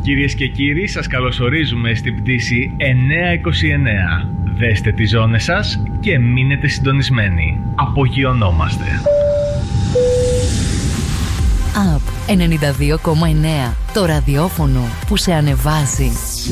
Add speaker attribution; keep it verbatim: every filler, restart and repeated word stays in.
Speaker 1: Κυρίες και κύριοι, σας καλωσορίζουμε στην πτήση εννιακόσια είκοσι εννέα. Δέστε τις ζώνες σας και μείνετε συντονισμένοι. Απογειωνόμαστε.
Speaker 2: Απ ενενήντα δύο κόμμα εννέα. Το ραδιόφωνο που σε ανεβάζει.